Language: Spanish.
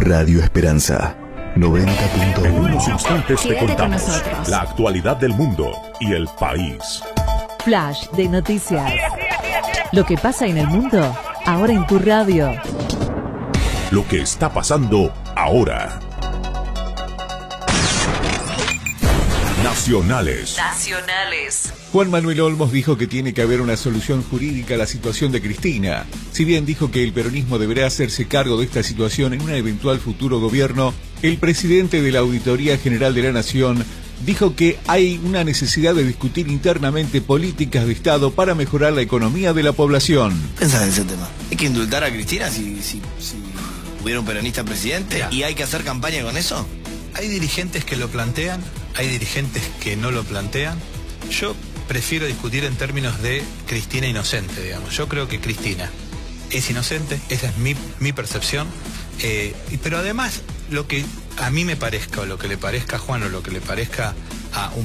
Radio Esperanza 90.1. En unos instantes te Quédate con contamos nosotros. la actualidad del mundo y el país. Flash de noticias. Lo que pasa en el mundo, ahora en tu radio. Lo que está pasando ahora. Nacionales. Juan Manuel Olmos dijo que tiene que haber una solución jurídica a la situación de Cristina. Si bien dijo que el peronismo deberá hacerse cargo de esta situación en un eventual futuro gobierno, el presidente de la Auditoría General de la Nación dijo que hay una necesidad de discutir internamente políticas de Estado para mejorar la economía de la población. Pensás en ese tema. ¿Hay que indultar a Cristina si hubiera un peronista presidente? Ya. ¿Y hay que hacer campaña con eso? Hay dirigentes que lo plantean, hay dirigentes que no lo plantean. Yo prefiero discutir en términos de Cristina inocente, digamos. Yo creo que Cristina es inocente, esa es mi percepción. Pero además, lo que a mí me parezca, o lo que le parezca a Juan, o lo que le parezca a un